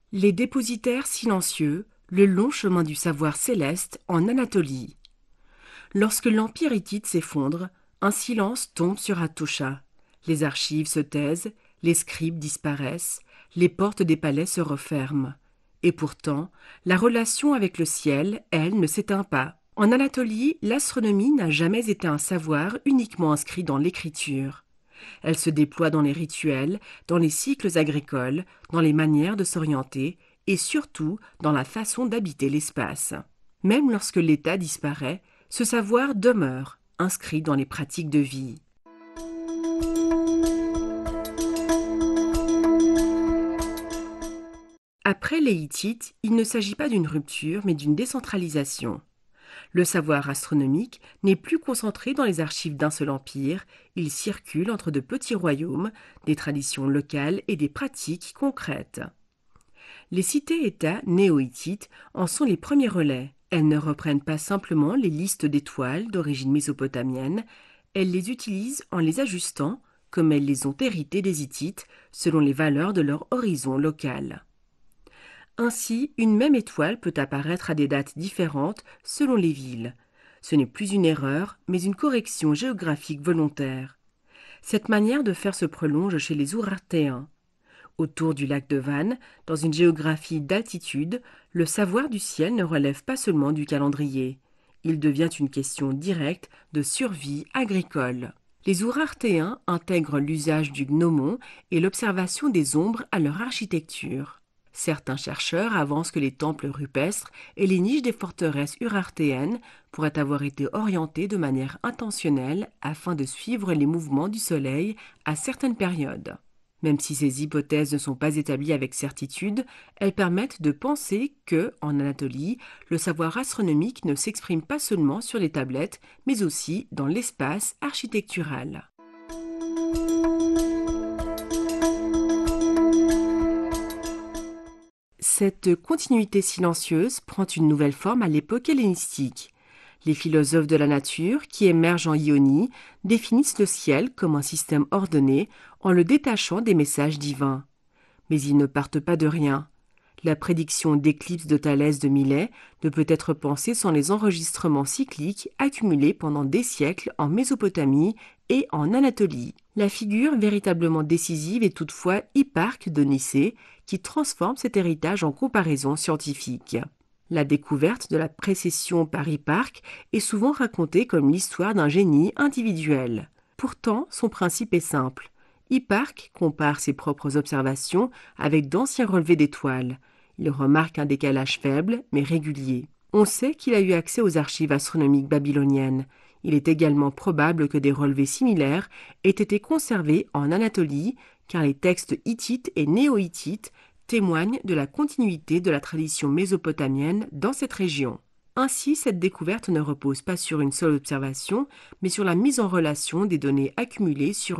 Les dépositaires silencieux, le long chemin du savoir céleste en Anatolie. Lorsque l'empire hittite s'effondre, un silence tombe sur Hattusha. Les archives se taisent, les scribes disparaissent, les portes des palais se referment. Et pourtant, la relation avec le ciel, elle, ne s'éteint pas. En Anatolie, l'astronomie n'a jamais été un savoir uniquement inscrit dans l'écriture. Elle se déploie dans les rituels, dans les cycles agricoles, dans les manières de s'orienter et surtout dans la façon d'habiter l'espace. Même lorsque l'État disparaît, ce savoir demeure, inscrit dans les pratiques de vie. Après les Hittites, il ne s'agit pas d'une rupture, mais d'une décentralisation. Le savoir astronomique n'est plus concentré dans les archives d'un seul empire, il circule entre de petits royaumes, des traditions locales et des pratiques concrètes. Les cités-États néo-hittites en sont les premiers relais. Elles ne reprennent pas simplement les listes d'étoiles d'origine mésopotamienne, elles les utilisent en les ajustant, comme elles les ont héritées des Hittites, selon les valeurs de leur horizon local. Ainsi, une même étoile peut apparaître à des dates différentes selon les villes. Ce n'est plus une erreur, mais une correction géographique volontaire. Cette manière de faire se prolonge chez les Ourartéens. Autour du lac de Van, dans une géographie d'altitude, le savoir du ciel ne relève pas seulement du calendrier. Il devient une question directe de survie agricole. Les Ourartéens intègrent l'usage du gnomon et l'observation des ombres à leur architecture. Certains chercheurs avancent que les temples rupestres et les niches des forteresses urartéennes pourraient avoir été orientés de manière intentionnelle afin de suivre les mouvements du Soleil à certaines périodes. Même si ces hypothèses ne sont pas établies avec certitude, elles permettent de penser que, en Anatolie, le savoir astronomique ne s'exprime pas seulement sur les tablettes, mais aussi dans l'espace architectural. Cette continuité silencieuse prend une nouvelle forme à l'époque hellénistique. Les philosophes de la nature, qui émergent en Ionie, définissent le ciel comme un système ordonné en le détachant des messages divins. Mais ils ne partent pas de rien. La prédiction d'éclipse de Thalès de Milet ne peut être pensée sans les enregistrements cycliques accumulés pendant des siècles en Mésopotamie et en Anatolie. La figure véritablement décisive est toutefois Hipparque de Nicée, qui transforme cet héritage en comparaison scientifique. La découverte de la précession par Hipparque est souvent racontée comme l'histoire d'un génie individuel. Pourtant, son principe est simple. Hipparque compare ses propres observations avec d'anciens relevés d'étoiles. Il remarque un décalage faible, mais régulier. On sait qu'il a eu accès aux archives astronomiques babyloniennes. Il est également probable que des relevés similaires aient été conservés en Anatolie, car les textes hittites et néo-hittites témoignent de la continuité de la tradition mésopotamienne dans cette région. Ainsi, cette découverte ne repose pas sur une seule observation, mais sur la mise en relation des données accumulées sur